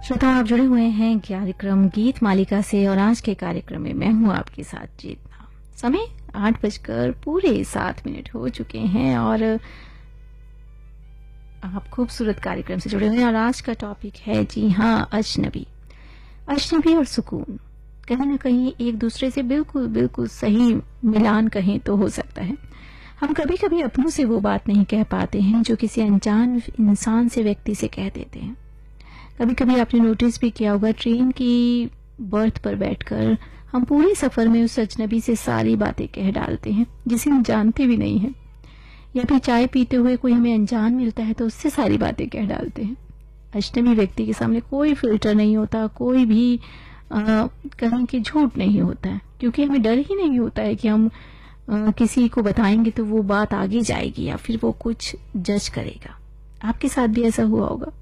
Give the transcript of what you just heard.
श्रोता, आप जुड़े हुए हैं कार्यक्रम गीत मालिका से और आज के कार्यक्रम में मैं हूं आपके साथ जीतना। समय 8 बजकर पूरे 7 मिनट हो चुके हैं और आप खूबसूरत कार्यक्रम से जुड़े हुए हैं और आज का टॉपिक है जी हाँ, अजनबी। अजनबी और सुकून कहीं ना कहीं एक दूसरे से बिल्कुल बिल्कुल सही मिलान कहें तो हो सकता है। हम कभी कभी अपनों से वो बात नहीं कह पाते हैं जो किसी अनजान इंसान से व्यक्ति से कह देते हैं। कभी कभी आपने नोटिस भी किया होगा, ट्रेन की बर्थ पर बैठकर हम पूरे सफर में उस अजनबी से सारी बातें कह डालते हैं जिसे हम जानते भी नहीं हैं, या फिर चाय पीते हुए कोई हमें अनजान मिलता है तो उससे सारी बातें कह डालते हैं। अजनबी व्यक्ति के सामने कोई फिल्टर नहीं होता, कोई भी कहीं के झूठ नहीं होता है, क्योंकि हमें डर ही नहीं होता है कि हम किसी को बताएंगे तो वो बात आगे जाएगी या फिर वो कुछ जज करेगा। आपके साथ भी ऐसा हुआ होगा।